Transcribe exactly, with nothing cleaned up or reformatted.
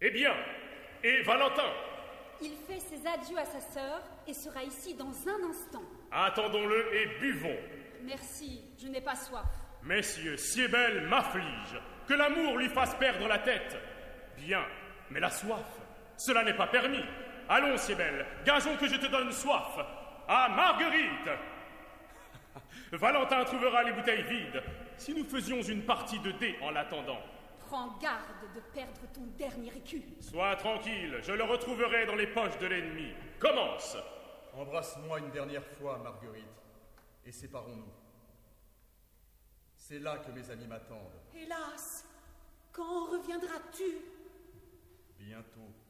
Eh bien, et Valentin? Il fait ses adieux à sa sœur et sera ici dans un instant. Attendons-le et buvons. Merci, je n'ai pas soif. Messieurs, Siebel m'afflige. Que l'amour lui fasse perdre la tête. Bien, mais la soif, cela n'est pas permis. Allons, Siebel, gageons que je te donne soif. À Marguerite! Valentin trouvera les bouteilles vides, si nous faisions une partie de dés en l'attendant. Prends garde de perdre ton dernier écu. Sois tranquille, je le retrouverai dans les poches de l'ennemi. Commence! Embrasse-moi une dernière fois, Marguerite, et séparons-nous. C'est là que mes amis m'attendent. Hélas, quand reviendras-tu? Bientôt.